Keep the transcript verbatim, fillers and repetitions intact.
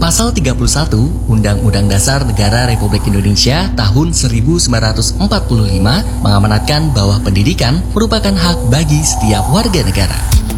Pasal tiga puluh satu Undang-Undang Dasar Negara Republik Indonesia tahun seribu sembilan ratus empat puluh lima mengamanatkan bahwa pendidikan merupakan hak bagi setiap warga negara.